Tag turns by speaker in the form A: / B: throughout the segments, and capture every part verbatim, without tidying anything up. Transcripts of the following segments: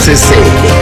A: Siseke.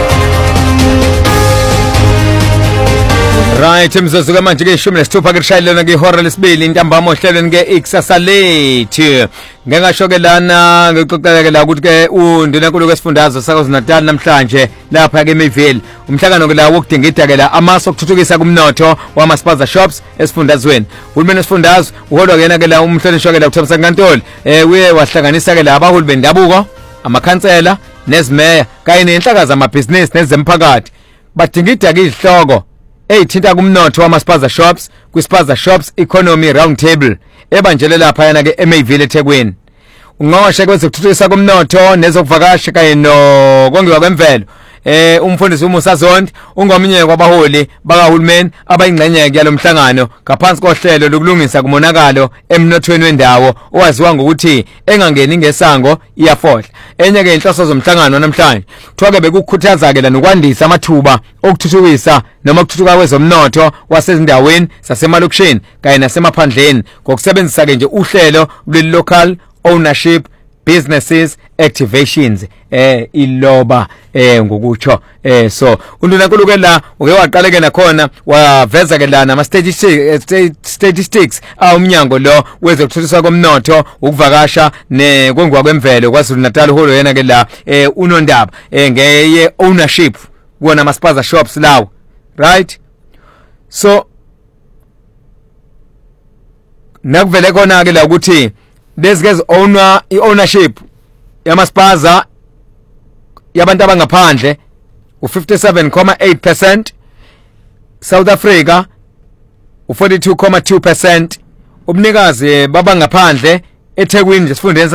B: Right, mzozuka manje ke ishumi nesithupha ke shayelana ke ihora lesibili intambama ohlelweni ke ikusasa lethu. Ngengasho ke lana ngixoxeleke la ukuthi ke undunankulu kwesifundazwe saKwaZulu-Natal namhlanje lapha ke eMayville. Umhlangano ke la wokudingida ke la amasu okuthuthukisa kumnotho wamaspaza shops esifundazweni. Uhulumeni wesifundazwe uholwa ke yena ke la umhlonishwa ke la uThembisa Nkantolo eh uye wahlanganisa ke la abaholi bendabuko, amakhansela, nezimeya kanye nenhlaka zamabhizinisi nezemphakathi. Badingida ke izihloko eyithinta kumnotho wamaspaza shops kwispaza shops economy round table ebanjele lapha yana ke eMayville eThekwini. Ungqongqoshe kwezokuthuthukisa kumnotho nezokuvakasha kanye nokongiwa kwemvelo eh umfundisi uMusa Zondi ungomunye kwabaholi bakahulumeni abayingxenye yalomhlangano ngaphansi kohlelo lokulungisa kumonakalo emnothweni wendawo owaziwa ngokuthi engangeni ngesango iyafohla. Enye ke inhloso zomhlangano namhlanje kuthiwa ke bekukhuthaza ke la nokwandisa amathuba okuthuthukisa noma ukuthuthukwa kwezomnotho wasezindaweni sasemalokishini kanye nasemaphandleni ngokusebenzisa ke nje uhlelo lwe-local ownership businesses activations eh iloba eh ngokutsho eh so undunankulu ke la uke waqale ke nakhona waveza ke la nama statistics statistics awumnyango lo wezokuthuthukiswa komnotho ukuvakasha nekwenziwa kwemvelo kwaZulu-Natal holo yena ke la eh uNondaba eh ngeye ownership kuona amaspaza shops lawo, right? So nakuvele khona ke la ukuthi lezi ke owner i-ownership yamaspaza yabantu abangaphandle u fifty-seven point eight percent, South Africa u forty-two point two percent, ubunikazi babangaphandle eThekwini esifundeni